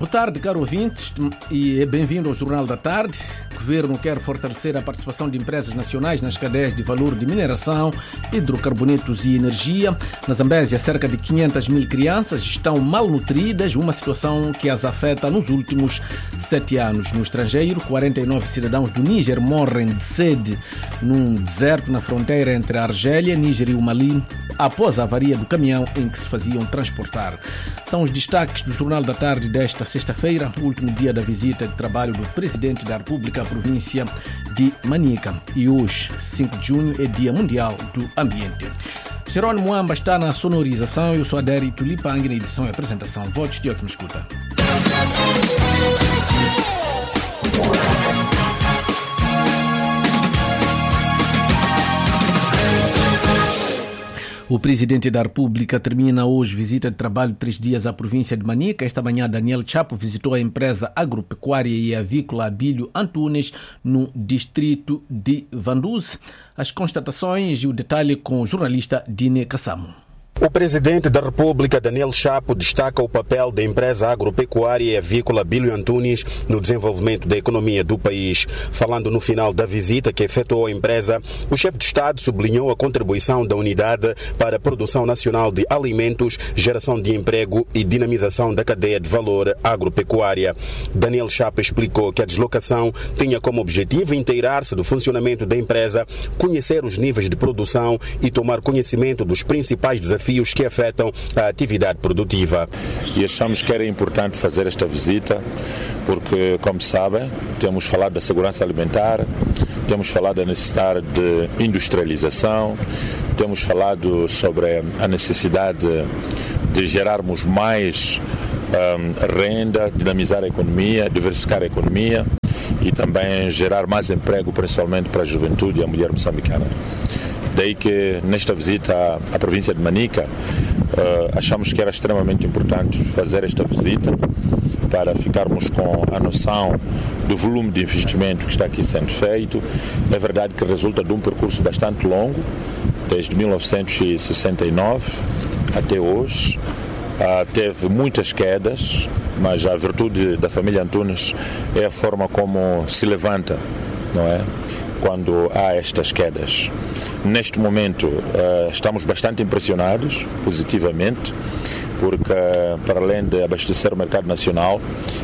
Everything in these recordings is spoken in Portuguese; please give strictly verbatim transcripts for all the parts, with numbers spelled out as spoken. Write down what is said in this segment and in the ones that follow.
Boa tarde, caro ouvintes, e bem-vindo ao Jornal da Tarde. O Governo quer fortalecer a participação de empresas nacionais nas cadeias de valor de mineração, hidrocarbonetos e energia. Na Zambésia, cerca de quinhentas mil crianças estão malnutridas, uma situação que as afeta nos últimos sete anos. No estrangeiro, quarenta e nove cidadãos do Níger morrem de sede num deserto na fronteira entre a Argélia, Níger e o Mali, após a avaria do caminhão em que se faziam transportar. São os destaques do Jornal da Tarde desta sexta-feira, o último dia da visita de trabalho do Presidente da República à província de Manica. E hoje, cinco de junho, é Dia Mundial do Ambiente. Jerônimo Amba está na sonorização, eu sou Adério Tulipang na edição e apresentação. Votos de ótima escuta. O Presidente da República termina hoje visita de trabalho de três dias à província de Manica. Esta manhã, Daniel Chapo visitou a empresa agropecuária e avícola Abílio Antunes, no distrito de Vanduze. As constatações e o detalhe com o jornalista Dine Kassamo. O Presidente da República, Daniel Chapo, destaca o papel da empresa agropecuária e avícola Abílio Antunes no desenvolvimento da economia do país. Falando no final da visita que efetuou a empresa, o chefe de Estado sublinhou a contribuição da unidade para a produção nacional de alimentos, geração de emprego e dinamização da cadeia de valor agropecuária. Daniel Chapo explicou que a deslocação tinha como objetivo inteirar-se do funcionamento da empresa, conhecer os níveis de produção e tomar conhecimento dos principais desafios que afetam a atividade produtiva. E achamos que era importante fazer esta visita porque, como sabem, temos falado da segurança alimentar, temos falado da necessidade de industrialização, temos falado sobre a necessidade de gerarmos mais um, renda, dinamizar a economia, diversificar a economia e também gerar mais emprego, principalmente para a juventude e a mulher moçambicana. Daí que nesta visita à província de Manica uh, achamos que era extremamente importante fazer esta visita para ficarmos com a noção do volume de investimento que está aqui sendo feito. É verdade que resulta de um percurso bastante longo, desde mil novecentos e sessenta e nove até hoje. Uh, teve muitas quedas, mas a virtude da família Antunes é a forma como se levanta, não é? Quando há estas quedas. Neste momento uh, estamos bastante impressionados positivamente, porque uh, para além de abastecer o mercado nacional,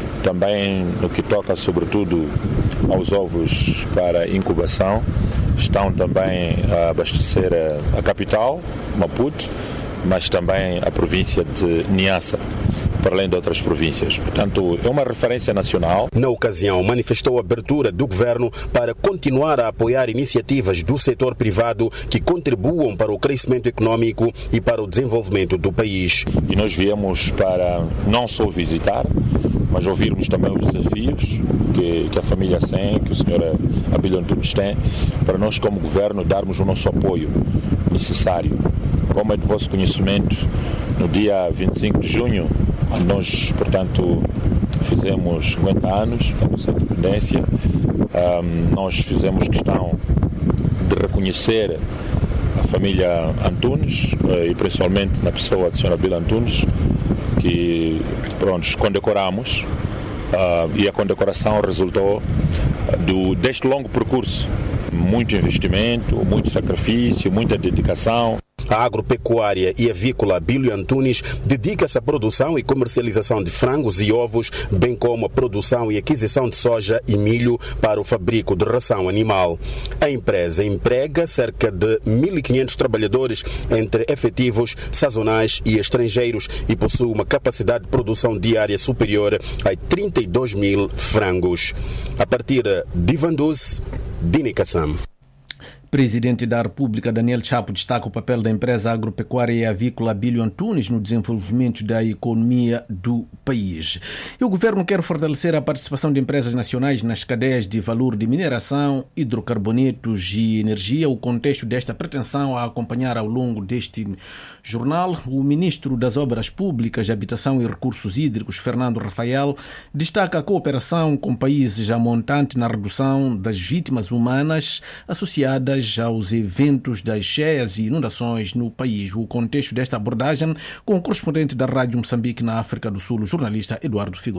também no que toca sobretudo aos ovos para incubação, estão também a abastecer a, a capital, Maputo, mas também a província de Niassa, para além de outras províncias. Portanto, é uma referência nacional. Na ocasião, manifestou a abertura do governo para continuar a apoiar iniciativas do setor privado que contribuam para o crescimento econômico e para o desenvolvimento do país. E nós viemos para não só visitar, mas ouvirmos também os desafios que, que a família S E M, que o senhor Abílio Antunes tem, para nós como governo darmos o nosso apoio necessário. Como é de vosso conhecimento, no dia vinte e cinco de junho, nós, portanto, fizemos cinquenta anos da nossa independência. Um, nós fizemos questão de reconhecer a família Antunes e principalmente na pessoa do senhor Abílio Antunes, que, pronto, condecoramos uh, e a condecoração resultou do, deste longo percurso. Muito investimento, muito sacrifício, muita dedicação. A agropecuária e avícola Abílio Antunes dedica-se à produção e comercialização de frangos e ovos, bem como a produção e aquisição de soja e milho para o fabrico de ração animal. A empresa emprega cerca de mil e quinhentos trabalhadores entre efetivos, sazonais e estrangeiros e possui uma capacidade de produção diária superior a trinta e dois mil frangos. A partir de Vanduze, Dine Kassam. Presidente da República, Daniel Chapo, destaca o papel da empresa agropecuária e avícola Abílio Antunes no desenvolvimento da economia do país. E o governo quer fortalecer a participação de empresas nacionais nas cadeias de valor de mineração, hidrocarbonetos e energia. O contexto desta pretensão a acompanhar ao longo deste jornal. O ministro das Obras Públicas, Habitação e Recursos Hídricos, Fernando Rafael, destaca a cooperação com países já montante na redução das vítimas humanas associadas aos eventos das cheias e inundações no país. O contexto desta abordagem com o correspondente da Rádio Moçambique na África do Sul, o jornalista Eduardo Figurão.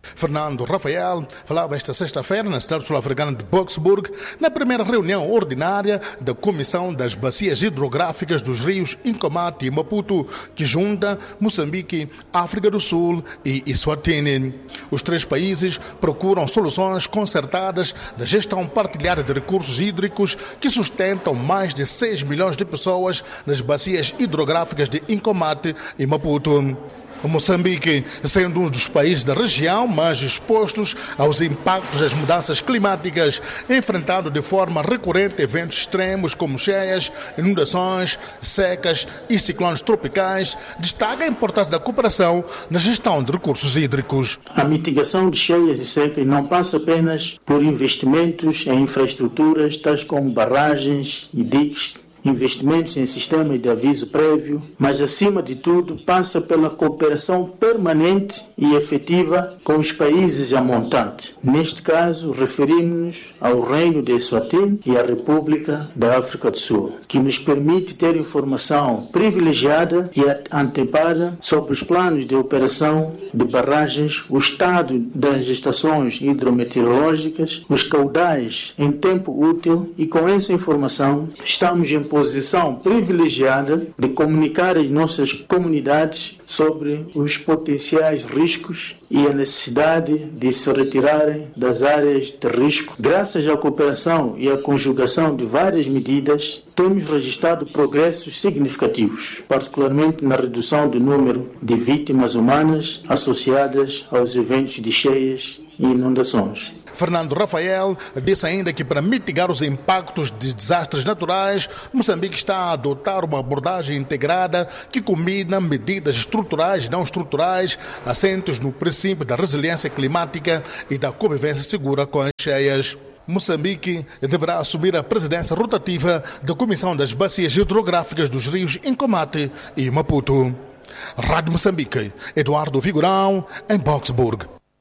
Fernando Rafael falava esta sexta-feira na cidade sul-africana de Boksburg, na primeira reunião ordinária da Comissão das Bacias Hidrográficas dos Rios Incomate e Maputo, que junta Moçambique, África do Sul e Eswatini. Os três países procuram soluções concertadas da gestão partilhada de recursos hídricos que sustentam mais de seis milhões de pessoas nas bacias hidrográficas de Incomate e Maputo. Moçambique, sendo um dos países da região mais expostos aos impactos das mudanças climáticas, enfrentando de forma recorrente eventos extremos como cheias, inundações, secas e ciclones tropicais, destaca a importância da cooperação na gestão de recursos hídricos. A mitigação de cheias e secas não passa apenas por investimentos em infraestruturas tais como barragens e diques, investimentos em sistemas de aviso prévio, mas acima de tudo passa pela cooperação permanente e efetiva com os países a montante. Neste caso, referimos-nos ao Reino de Eswatini e à República da África do Sul, que nos permite ter informação privilegiada e antepada sobre os planos de operação de barragens, o estado das estações hidrometeorológicas, os caudais em tempo útil, e com essa informação estamos em posição privilegiada de comunicar às nossas comunidades sobre os potenciais riscos e a necessidade de se retirarem das áreas de risco. Graças à cooperação e à conjugação de várias medidas, temos registrado progressos significativos, particularmente na redução do número de vítimas humanas associadas aos eventos de cheias e inundações. Fernando Rafael disse ainda que, para mitigar os impactos de desastres naturais, Moçambique está a adotar uma abordagem integrada que combina medidas estruturais e não estruturais, assentes no princípio da resiliência climática e da convivência segura com as cheias. Moçambique deverá assumir a presidência rotativa da Comissão das Bacias Hidrográficas dos Rios Incomate e Maputo. Rádio Moçambique, Eduardo Figurão, em Boksburg.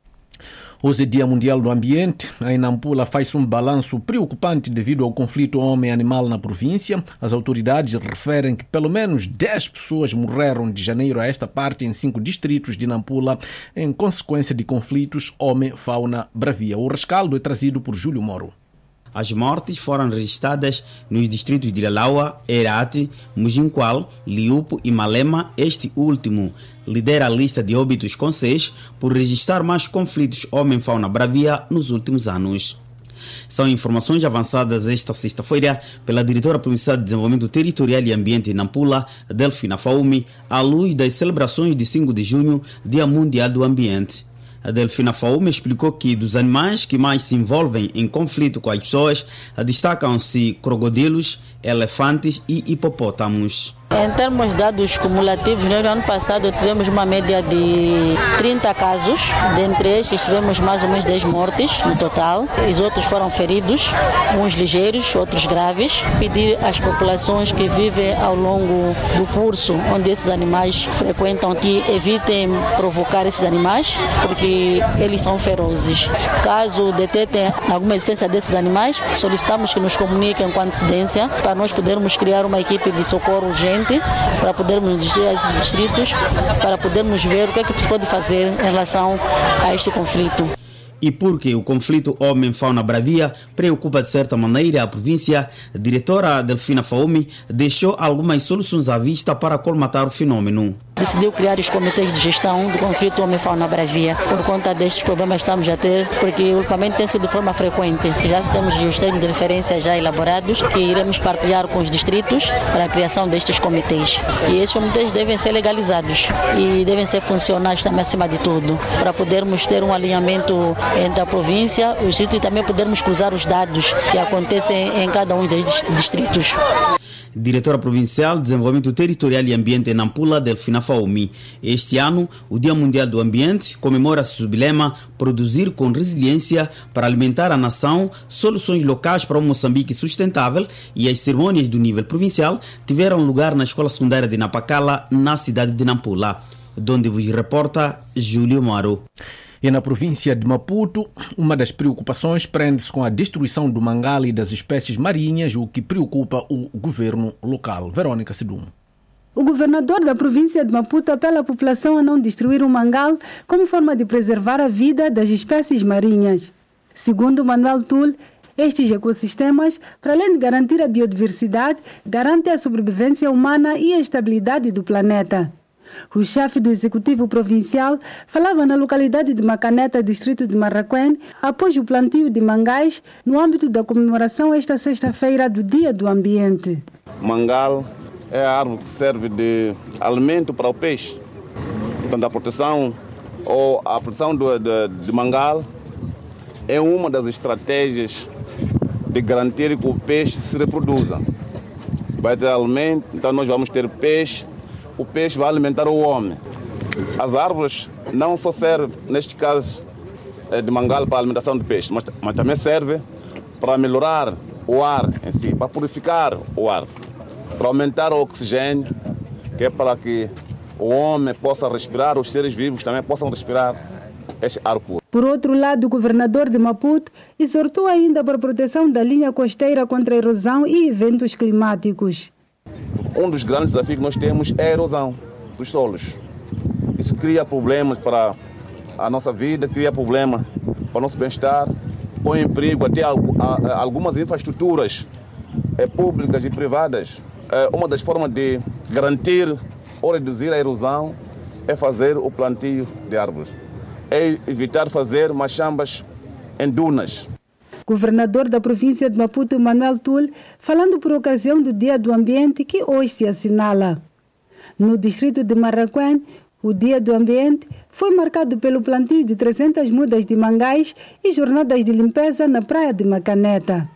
Hoje é Dia Mundial do Ambiente. Em Nampula faz-se um balanço preocupante devido ao conflito homem-animal na província. As autoridades referem que pelo menos dez pessoas morreram de janeiro a esta parte em cinco distritos de Nampula em consequência de conflitos homem-fauna-bravia. O rescaldo é trazido por Júlio Moro. As mortes foram registradas nos distritos de Lalaua, Herate, Mujinqual, Liupo e Malema. Este último lidera a lista de óbitos com seis por registrar mais conflitos homem-fauna-bravia nos últimos anos. São informações avançadas esta sexta-feira pela diretora provincial de Desenvolvimento Territorial e Ambiente em Nampula, Delfina Faumi, à luz das celebrações de cinco de junho, Dia Mundial do Ambiente. A Delfina Faumi explicou que dos animais que mais se envolvem em conflito com as pessoas, destacam-se crocodilos, elefantes e hipopótamos. Em termos de dados cumulativos, no ano passado tivemos uma média de trinta casos. Dentre estes tivemos mais ou menos dez mortes no total. Os outros foram feridos, uns ligeiros, outros graves. Pedir às populações que vivem ao longo do curso onde esses animais frequentam que evitem provocar esses animais, porque eles são ferozes. Caso detetem alguma existência desses animais, solicitamos que nos comuniquem com antecedência para nós podermos criar uma equipe de socorro urgente para podermos dirigir a esses distritos, para podermos ver o que é que se pode fazer em relação a este conflito. E porque o conflito homem-fauna-bravia preocupa de certa maneira a província, a diretora Delfina Faumi deixou algumas soluções à vista para colmatar o fenômeno. Decidiu criar os comitês de gestão do conflito homem-fauna-bravia por conta destes problemas que estamos a ter, porque o ultimamente tem sido de forma frequente. Já temos os termos de referência já elaborados que iremos partilhar com os distritos para a criação destes comitês. E esses comitês devem ser legalizados e devem ser funcionais também acima de tudo, para podermos ter um alinhamento entre a província, o distrito, e também podermos cruzar os dados que acontecem em cada um dos distritos. Diretora Provincial de Desenvolvimento Territorial e Ambiente em Nampula, Delfina Faumi. Este ano, o Dia Mundial do Ambiente comemora-se o lema Produzir com Resiliência para alimentar a nação, soluções locais para um Moçambique sustentável, e as cerimônias do nível provincial tiveram lugar na Escola Secundária de Napacala, na cidade de Nampula, onde vos reporta Júlio Moro. E na província de Maputo, uma das preocupações prende-se com a destruição do mangal e das espécies marinhas, o que preocupa o governo local. Verônica Sidum. O governador da província de Maputo apela à população a não destruir o mangal como forma de preservar a vida das espécies marinhas. Segundo Manuel Tull, estes ecossistemas, para além de garantir a biodiversidade, garantem a sobrevivência humana e a estabilidade do planeta. O chefe do Executivo Provincial falava na localidade de Macaneta, distrito de Marraquém, após o plantio de mangais no âmbito da comemoração esta sexta-feira do Dia do Ambiente. Mangal é a árvore que serve de alimento para o peixe. Portanto, a proteção ou a proteção do, de, de mangal é uma das estratégias de garantir que o peixe se reproduza. Vai ter alimento, então nós vamos ter peixe, o peixe vai alimentar o homem. As árvores não só servem, neste caso, de mangal para a alimentação de peixe, mas, mas também serve para melhorar o ar em si, para purificar o ar, para aumentar o oxigênio, que é para que o homem possa respirar, os seres vivos também possam respirar este ar puro. Por outro lado, o governador de Maputo exortou ainda para a proteção da linha costeira contra a erosão e eventos climáticos. Um dos grandes desafios que nós temos é a erosão dos solos. Isso cria problemas para a nossa vida, cria problemas para o nosso bem-estar, põe em perigo até algumas infraestruturas públicas e privadas. Uma das formas de garantir ou reduzir a erosão é fazer o plantio de árvores. É evitar fazer machambas em dunas. Governador da província de Maputo, Manuel Tull, falando por ocasião do Dia do Ambiente que hoje se assinala. No distrito de Marraquém, o Dia do Ambiente foi marcado pelo plantio de trezentas mudas de mangais e jornadas de limpeza na praia de Macaneta.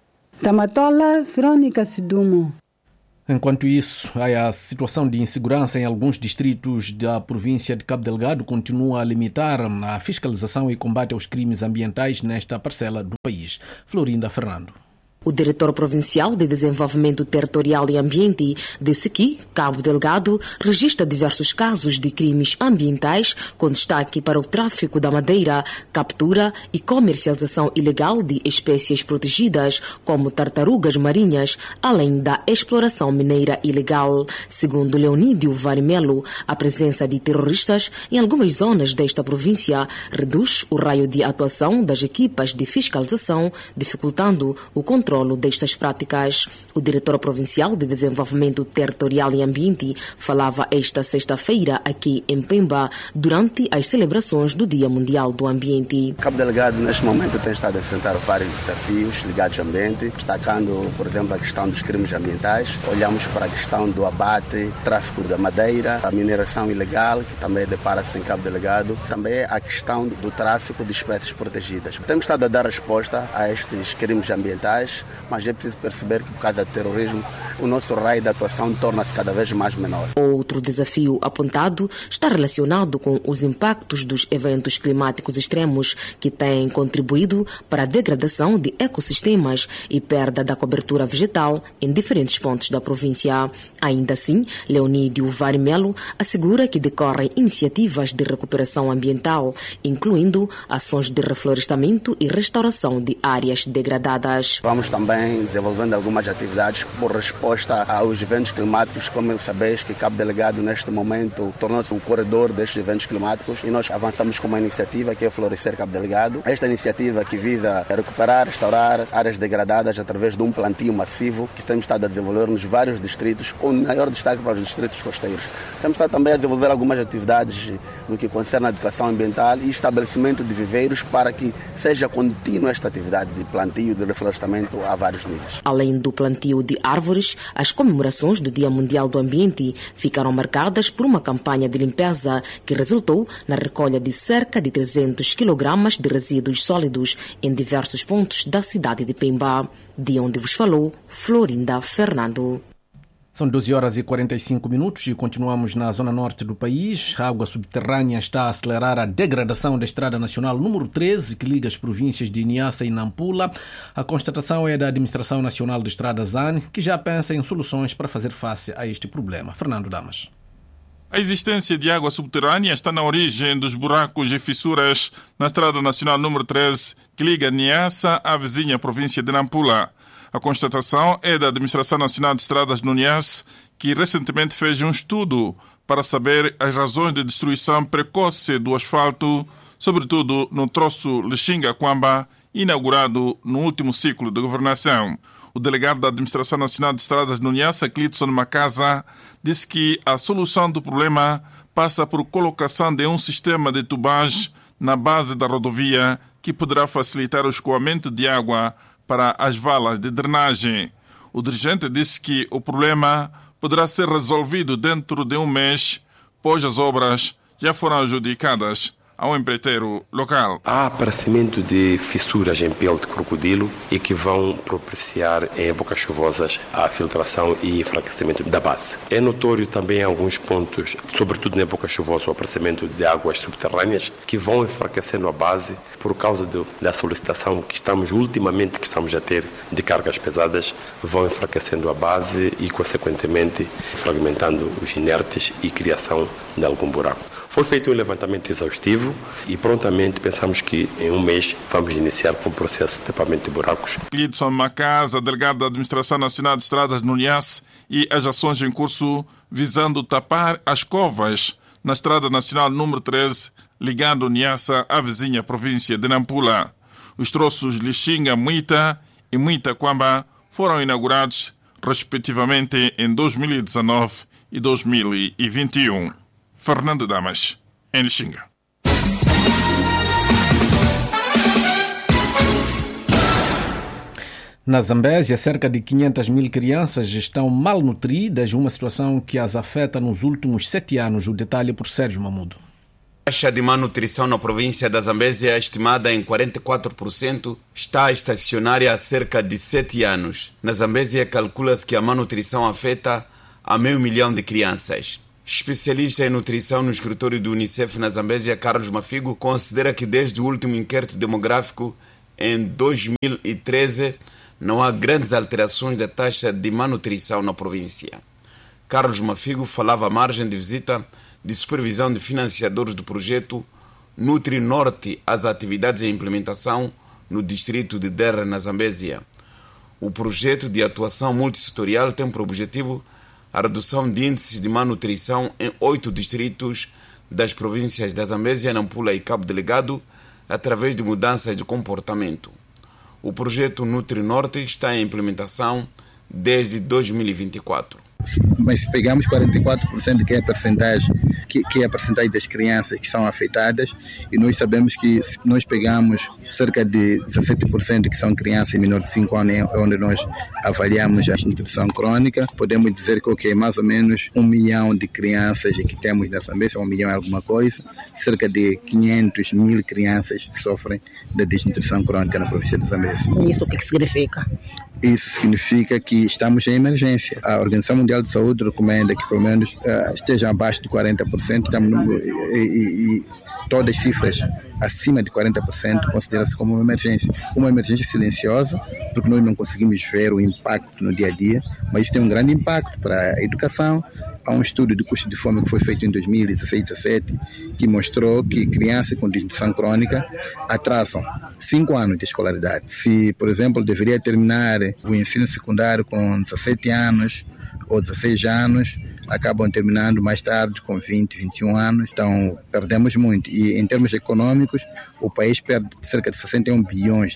Tamatola, Verônica Sidumo. Enquanto isso, a situação de insegurança em alguns distritos da província de Cabo Delgado continua a limitar a fiscalização e combate aos crimes ambientais nesta parcela do país. Florinda Fernando. O diretor provincial de Desenvolvimento Territorial e Ambiente disse que Cabo Delgado registra diversos casos de crimes ambientais, com destaque para o tráfico da madeira, captura e comercialização ilegal de espécies protegidas, como tartarugas marinhas, além da exploração mineira ilegal. Segundo Leonídio Varimelo, a presença de terroristas em algumas zonas desta província reduz o raio de atuação das equipas de fiscalização, dificultando o controle destas práticas. O diretor provincial de Desenvolvimento Territorial e Ambiente falava esta sexta-feira aqui em Pemba durante as celebrações do Dia Mundial do Ambiente. Cabo Delgado neste momento tem estado a enfrentar vários desafios ligados ao ambiente, destacando, por exemplo, a questão dos crimes ambientais. Olhamos para a questão do abate, tráfico da madeira, a mineração ilegal, que também depara-se em Cabo Delgado, também a questão do tráfico de espécies protegidas. Temos estado a dar resposta a estes crimes ambientais, mas é preciso perceber que, por causa do terrorismo, o nosso raio de atuação torna-se cada vez mais menor. Outro desafio apontado está relacionado com os impactos dos eventos climáticos extremos, que têm contribuído para a degradação de ecossistemas e perda da cobertura vegetal em diferentes pontos da província. Ainda assim, Leonídio Varimelo assegura que decorrem iniciativas de recuperação ambiental, incluindo ações de reflorestamento e restauração de áreas degradadas. Vamos também desenvolvendo algumas atividades por resposta aos eventos climáticos. Como sabeis que Cabo Delgado neste momento tornou-se um corredor destes eventos climáticos e nós avançamos com uma iniciativa que é Florescer Cabo Delgado. Esta iniciativa que visa recuperar, restaurar áreas degradadas através de um plantio massivo que temos estado a desenvolver nos vários distritos, com maior destaque para os distritos costeiros. Temos estado também a desenvolver algumas atividades no que concerne a educação ambiental e estabelecimento de viveiros para que seja contínua esta atividade de plantio, de reflorestamento a vários níveis. Além do plantio de árvores, as comemorações do Dia Mundial do Ambiente ficaram marcadas por uma campanha de limpeza que resultou na recolha de cerca de trezentos quilogramas de resíduos sólidos em diversos pontos da cidade de Pemba, de onde vos falou Florinda Fernando. São doze horas e quarenta e cinco minutos e continuamos na zona norte do país. A água subterrânea está a acelerar a degradação da Estrada Nacional número treze, que liga as províncias de Niassa e Nampula. A constatação é da Administração Nacional de Estradas A N, que já pensa em soluções para fazer face a este problema. Fernando Damas. A existência de água subterrânea está na origem dos buracos e fissuras na Estrada Nacional número treze, que liga Niassa à vizinha província de Nampula. A constatação é da Administração Nacional de Estradas no Niassa, que recentemente fez um estudo para saber as razões de destruição precoce do asfalto, sobretudo no troço Lixinga-Quamba, inaugurado no último ciclo de governação. O delegado da Administração Nacional de Estradas no Niassa, Clidson Macasa, disse que a solução do problema passa por colocação de um sistema de tubagem na base da rodovia que poderá facilitar o escoamento de água para as valas de drenagem. O dirigente disse que o problema poderá ser resolvido dentro de um mês, pois as obras já foram adjudicadas ao empreiteiro local. Há aparecimento de fissuras em pele de crocodilo e que vão propiciar em épocas chuvosas a filtração e enfraquecimento da base. É notório também alguns pontos, sobretudo na época chuvosa, o aparecimento de águas subterrâneas que vão enfraquecendo a base por causa do, da solicitação que estamos ultimamente que estamos a ter de cargas pesadas, vão enfraquecendo a base e consequentemente fragmentando os inertes e criação de algum buraco. Foi feito um levantamento exaustivo e prontamente pensamos que em um mês vamos iniciar com o processo de tapamento de buracos. Clidson Macasa, delegado da Administração Nacional de Estradas no Niassa, e as ações em curso visando tapar as covas na Estrada Nacional número treze, ligando Niassa à vizinha província de Nampula. Os troços Lixinga, Muita e Muita-Quamba foram inaugurados, respectivamente, em dois mil e dezanove e dois mil e vinte e um. Fernando Damas, em Lixinga. Na Zambésia, cerca de quinhentas mil crianças estão malnutridas, uma situação que as afeta nos últimos sete anos. O detalhe por Sérgio Mamudo. A taxa de malnutrição na província da Zambésia, estimada em quarenta e quatro por cento, está estacionária há cerca de sete anos. Na Zambésia, calcula-se que a malnutrição afeta a meio milhão de crianças. Especialista em nutrição no escritório do Unicef na Zambésia, Carlos Mafigo, considera que desde o último inquérito demográfico, em dois mil e treze, não há grandes alterações da taxa de malnutrição na província. Carlos Mafigo falava à margem de visita de supervisão de financiadores do projeto Nutri Norte às atividades em implementação no distrito de Derra, na Zambésia. O projeto de atuação multissetorial tem por objetivo a redução de índices de malnutrição em oito distritos das províncias da Zambésia, Nampula e Cabo Delgado, através de mudanças de comportamento. O projeto Nutri Norte está em implementação desde dois mil e vinte e quatro. Mas se pegamos quarenta e quatro por cento, que é a percentagem, que, que é a percentagem das crianças que são afetadas, e nós sabemos que se nós pegamos cerca de dezessete por cento que são crianças menores de cinco anos, onde nós avaliamos a nutrição crônica, podemos dizer que okay, mais ou menos um milhão de crianças que temos na Zambésia, um milhão é alguma coisa, cerca de quinhentas mil crianças sofrem da desnutrição crônica na província de Zambésia. Isso o que significa? Isso significa que estamos em emergência. A Organização Mundial de Saúde recomenda que pelo menos uh, esteja abaixo de quarenta por cento, estamos no, e, e, e todas as cifras acima de quarenta por cento considera-se como uma emergência. Uma emergência silenciosa, porque nós não conseguimos ver o impacto no dia a dia, mas isso tem um grande impacto para a educação. Há um estudo de custo de fome que foi feito em dois mil e dezesseis, dezessete, que mostrou que crianças com desnutrição crônica atrasam cinco anos de escolaridade. Se, por exemplo, deveria terminar o ensino secundário com dezessete anos ou dezesseis anos, acabam terminando mais tarde com vinte, vinte e um anos. Então, perdemos muito. E, em termos econômicos, o país perde cerca de sessenta e um bilhões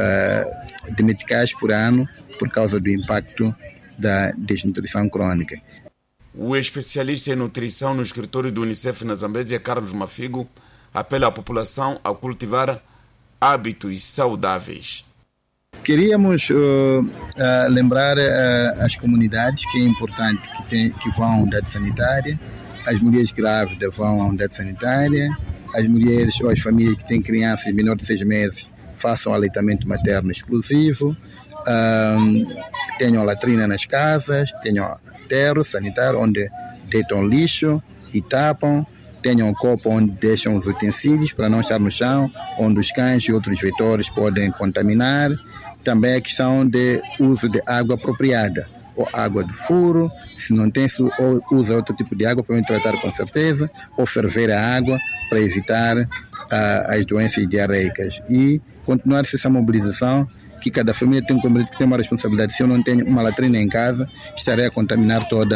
uh, de meticais por ano por causa do impacto da desnutrição crônica. O especialista em nutrição no escritório do Unicef na Zambésia, Carlos Mafigo, apela à população a cultivar hábitos saudáveis. Queríamos uh, uh, lembrar uh, as comunidades que é importante que, tem, que vão à unidade sanitária, as mulheres grávidas vão à unidade sanitária, as mulheres ou as famílias que têm crianças menores de seis meses façam aleitamento materno exclusivo, um, tenham latrina nas casas, tenham aterro sanitário onde deitam lixo e tapam, tenham um copo onde deixam os utensílios para não estar no chão, onde os cães e outros vetores podem contaminar. Também a questão de uso de água apropriada, ou água de furo, se não tem, ou usa outro tipo de água, podem tratar com certeza, ou ferver a água para evitar uh, as doenças diarreicas. E continuar-se essa mobilização, que cada família tem um compromisso, que tem uma responsabilidade. Se eu não tenho uma latrina em casa, estarei a contaminar toda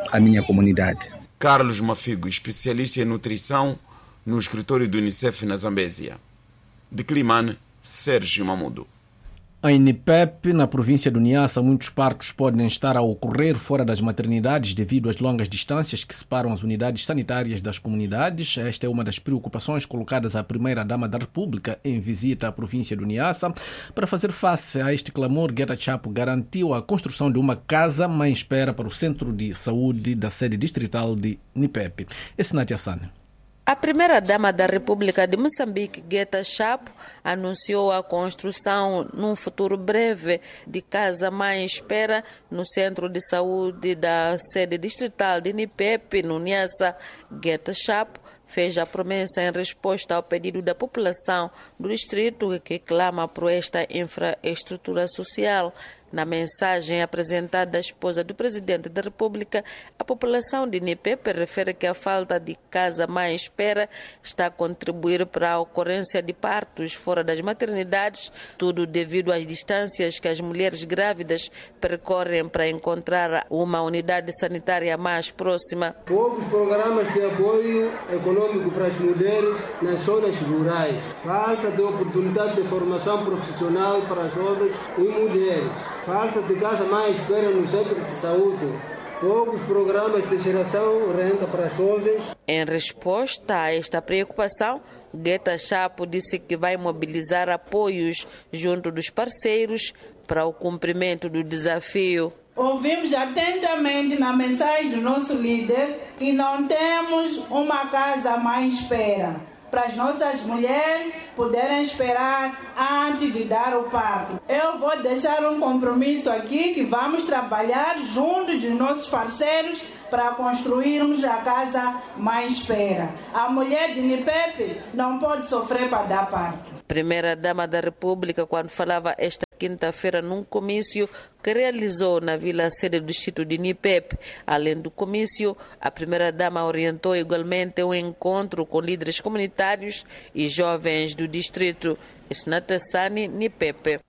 à minha comunidade. Carlos Mafigo, especialista em nutrição no escritório do Unicef na Zambésia. De Climane, Sérgio Mamudo. Em Nipep, na província do Niassa, muitos partos podem estar a ocorrer fora das maternidades devido às longas distâncias que separam as unidades sanitárias das comunidades. Esta é uma das preocupações colocadas à primeira-dama da República em visita à província do Niassa. Para fazer face a este clamor, Guetta Chapo garantiu a construção de uma casa mãe-espera para o centro de saúde da sede distrital de Nipep. Esse Natia Sane. A primeira-dama da República de Moçambique, Guetta Chapo, anunciou a construção, num futuro breve, de casa mãe-espera no centro de saúde da sede distrital de Nipep, no Niassa. Guetta Chapo fez a promessa em resposta ao pedido da população do distrito que clama por esta infraestrutura social. Na mensagem apresentada à esposa do presidente da República, a população de Nipep refere que a falta de casa mãe-espera está a contribuir para a ocorrência de partos fora das maternidades, tudo devido às distâncias que as mulheres grávidas percorrem para encontrar uma unidade sanitária mais próxima. Poucos programas de apoio econômico para as mulheres nas zonas rurais. Falta de oportunidade de formação profissional para jovens e mulheres. Falta de casa mãe-espera no centro de saúde. Poucos programas de geração renda para jovens. Em resposta a esta preocupação, Guetta Chapo disse que vai mobilizar apoios junto dos parceiros para o cumprimento do desafio. Ouvimos atentamente na mensagem do nosso líder que não temos uma casa mãe-espera para as nossas mulheres poderem esperar antes de dar o parto. Eu vou deixar um compromisso aqui que vamos trabalhar junto dos nossos parceiros para construirmos a casa mãe-espera. A mulher de Nipep não pode sofrer para dar parto. Primeira-dama da República, quando falava esta quinta-feira num comício que realizou na vila sede do distrito de Nipep. Além do comício, a primeira-dama orientou igualmente um encontro com líderes comunitários e jovens do distrito. Snatessani, Nipep.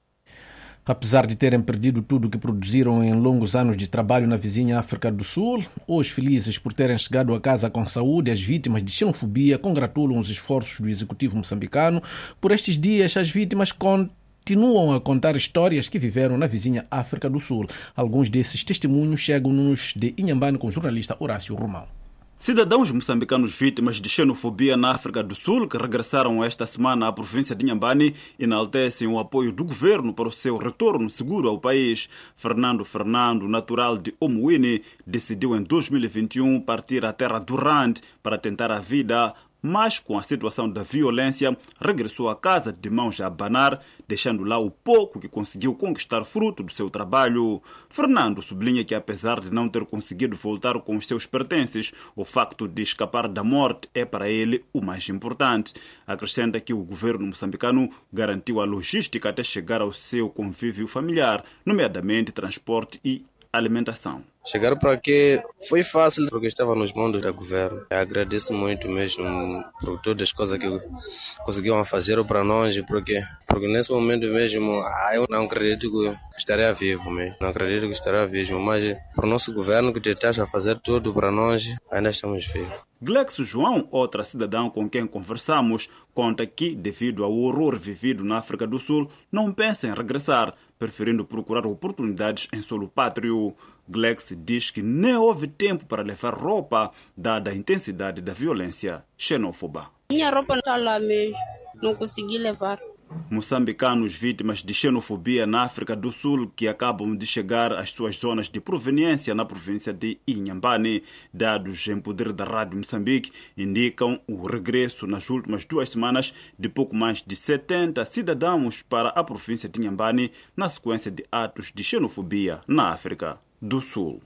Apesar de terem perdido tudo o que produziram em longos anos de trabalho na vizinha África do Sul, hoje felizes por terem chegado a casa com saúde, as vítimas de xenofobia congratulam os esforços do executivo moçambicano. Por estes dias, as vítimas continuam a contar histórias que viveram na vizinha África do Sul. Alguns desses testemunhos chegam-nos de Inhambane com o jornalista Horácio Romão. Cidadãos moçambicanos vítimas de xenofobia na África do Sul, que regressaram esta semana à província de Inhambane, enaltecem o apoio do governo para o seu retorno seguro ao país. Fernando Fernando, natural de Omuini, decidiu em dois mil e vinte e um partir à terra do Rand para tentar a vida, mas com a situação da violência, regressou a casa de mãos a abanar, deixando lá o pouco que conseguiu conquistar fruto do seu trabalho. Fernando sublinha que, apesar de não ter conseguido voltar com os seus pertences, o facto de escapar da morte é para ele o mais importante. Acrescenta que o governo moçambicano garantiu a logística até chegar ao seu convívio familiar, nomeadamente transporte e alimentação. Chegar para aqui foi fácil porque estava nos mãos do governo. Eu agradeço muito mesmo por todas as coisas que conseguiram fazer para nós, porque, porque nesse momento mesmo ah, eu não acredito que estaria vivo, mesmo. Não acredito que estaria vivo, mas para o nosso governo que está a fazer tudo para nós, ainda estamos vivos. Glexo João, outra cidadã com quem conversamos, conta que, devido ao horror vivido na África do Sul, não pensa em regressar, preferindo procurar oportunidades em solo pátrio. Glex diz que nem houve tempo para levar roupa, dada a intensidade da violência xenófoba. Minha roupa não está lá mesmo, não consegui levar. Moçambicanos vítimas de xenofobia na África do Sul que acabam de chegar às suas zonas de proveniência na província de Inhambane. Dados em poder da Rádio Moçambique indicam o regresso nas últimas duas semanas de pouco mais de setenta cidadãos para a província de Inhambane na sequência de atos de xenofobia na África do Sul.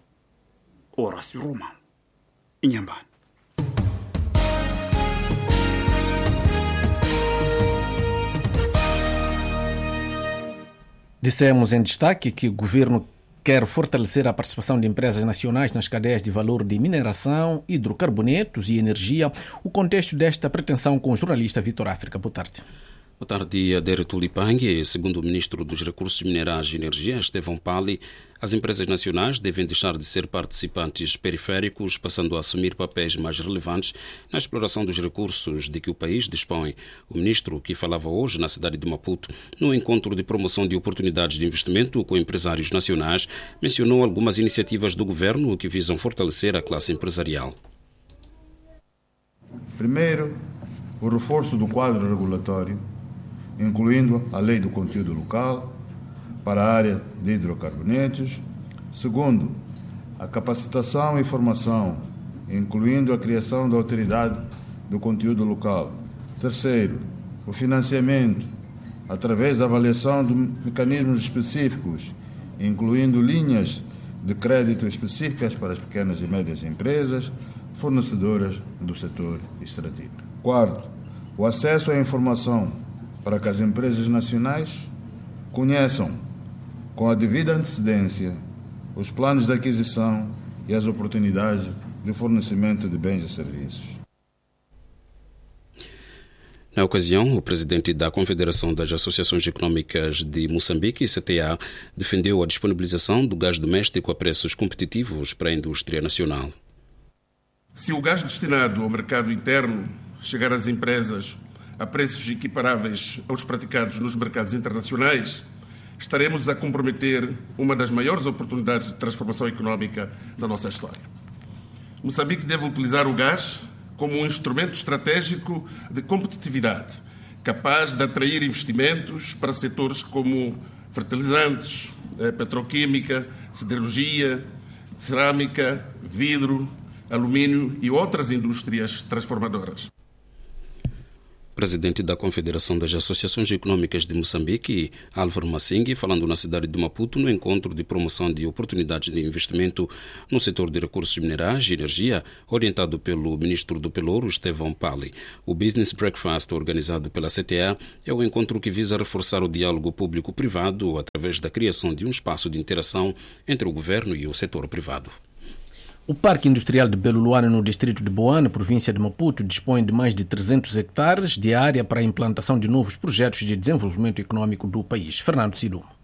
Horácio Romão, Inhambane. Dissemos em destaque que o governo quer fortalecer a participação de empresas nacionais nas cadeias de valor de mineração, hidrocarbonetos e energia. O contexto desta pretensão com o jornalista Vitor África. Boa tarde. Boa tarde, Adério Tulipangue. Segundo o Ministro dos Recursos Minerais e Energia, Estevão Pali, as empresas nacionais devem deixar de ser participantes periféricos, passando a assumir papéis mais relevantes na exploração dos recursos de que o país dispõe. O ministro, que falava hoje na cidade de Maputo, no encontro de promoção de oportunidades de investimento com empresários nacionais, mencionou algumas iniciativas do governo que visam fortalecer a classe empresarial. Primeiro, o reforço do quadro regulatório, incluindo a lei do conteúdo local para a área de hidrocarbonetos. Segundo, a capacitação e formação, incluindo a criação da autoridade do conteúdo local. Terceiro, o financiamento, através da avaliação de mecanismos específicos, incluindo linhas de crédito específicas para as pequenas e médias empresas, fornecedoras do setor extrativo. Quarto, o acesso à informação para que as empresas nacionais conheçam, com a devida antecedência, os planos de aquisição e as oportunidades de fornecimento de bens e serviços. Na ocasião, o presidente da Confederação das Associações Econômicas de Moçambique, C T A, defendeu a disponibilização do gás doméstico a preços competitivos para a indústria nacional. Se o gás destinado ao mercado interno chegar às empresas a preços equiparáveis aos praticados nos mercados internacionais, estaremos a comprometer uma das maiores oportunidades de transformação económica da nossa história. Moçambique deve utilizar o gás como um instrumento estratégico de competitividade, capaz de atrair investimentos para setores como fertilizantes, petroquímica, siderurgia, cerâmica, vidro, alumínio e outras indústrias transformadoras. Presidente da Confederação das Associações Econômicas de Moçambique, Álvaro Massingue, falando na cidade de Maputo no encontro de promoção de oportunidades de investimento no setor de recursos minerais e energia, orientado pelo ministro do Pelouro, Estevão Pali. O Business Breakfast, organizado pela C T A, é um encontro que visa reforçar o diálogo público-privado através da criação de um espaço de interação entre o governo e o setor privado. O Parque Industrial de Belo Luano, no distrito de Boane, província de Maputo, dispõe de mais de trezentos hectares de área para a implantação de novos projetos de desenvolvimento econômico do país. Fernando Sidumo.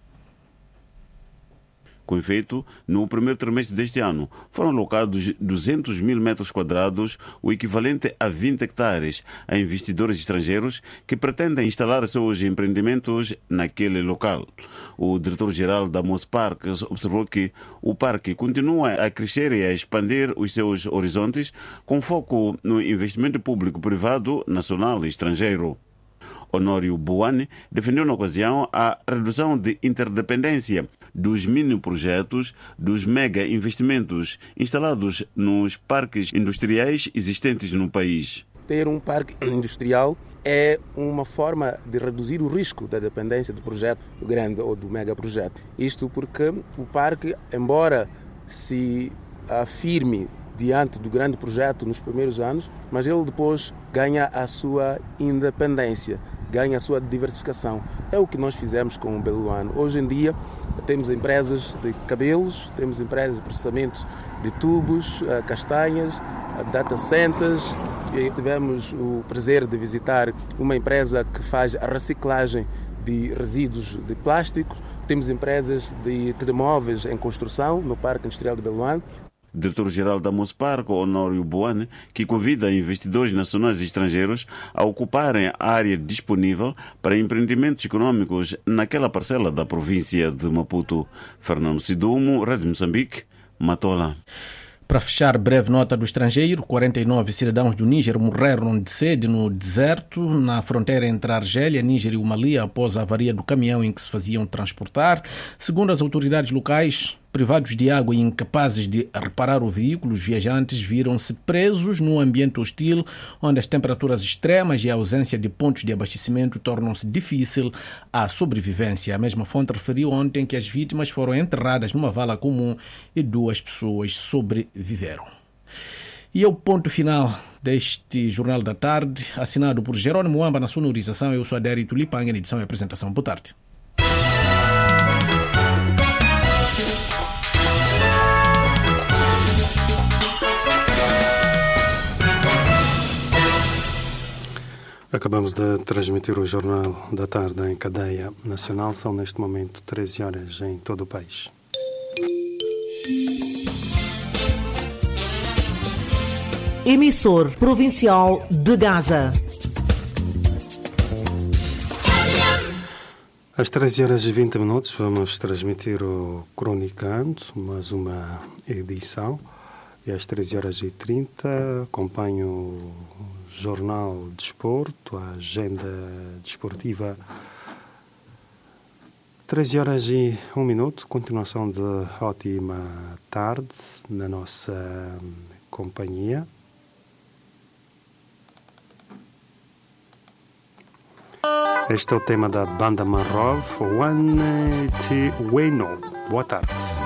Com efeito, no primeiro trimestre deste ano, foram alocados duzentos mil metros quadrados, o equivalente a vinte hectares, a investidores estrangeiros que pretendem instalar seus empreendimentos naquele local. O diretor-geral da Mos Parques observou que o parque continua a crescer e a expandir os seus horizontes, com foco no investimento público-privado, nacional e estrangeiro. Honório Boane defendeu na ocasião a redução de interdependência dos mini-projetos dos mega-investimentos instalados nos parques industriais existentes no país. Ter um parque industrial é uma forma de reduzir o risco da dependência do projeto grande ou do mega-projeto. Isto porque o parque, embora se afirme diante do grande projeto nos primeiros anos, mas ele depois ganha a sua independência, ganha a sua diversificação. É o que nós fizemos com o Belo Luano. Hoje em dia temos empresas de cabelos, temos empresas de processamento de tubos, castanhas, data centers. E tivemos o prazer de visitar uma empresa que faz a reciclagem de resíduos de plásticos. Temos empresas de telemóveis em construção no Parque Industrial de Belo Luano. Diretor-geral da Mosparco, Honório Boane, que convida investidores nacionais e estrangeiros a ocuparem a área disponível para empreendimentos econômicos naquela parcela da província de Maputo. Fernando Sidumo, Rádio Moçambique, Matola. Para fechar, breve nota do estrangeiro, quarenta e nove cidadãos do Níger morreram de sede no deserto, na fronteira entre a Argélia, Níger e o Mali, após a avaria do caminhão em que se faziam transportar. Segundo as autoridades locais, privados de água e incapazes de reparar o veículo, os viajantes viram-se presos num ambiente hostil, onde as temperaturas extremas e a ausência de pontos de abastecimento tornam-se difícil a sobrevivência. A mesma fonte referiu ontem que as vítimas foram enterradas numa vala comum e duas pessoas sobreviveram. E é o ponto final deste Jornal da Tarde, assinado por Jerônimo Amba na sonorização. Eu sou Adério Tulipangue, na edição e apresentação. Boa tarde. Acabamos de transmitir o Jornal da Tarde em cadeia nacional. São neste momento treze horas em todo o país. Emissor provincial de Gaza. Às treze horas e vinte minutos vamos transmitir o Cronicando, mais uma edição. E às treze horas e trinta acompanho o Jornal de Desporto, a agenda desportiva. treze horas e um minuto, continuação de ótima tarde na nossa companhia. Este é o tema da banda Marrov, One T Weno. Boa tarde.